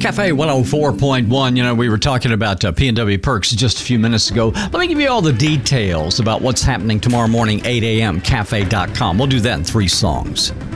Cafe 104.1. You know, we were talking about P&W Perks just a few minutes ago. Let me give you all the details about what's happening tomorrow morning, 8 a.m., cafe.com. We'll do that in 3 songs.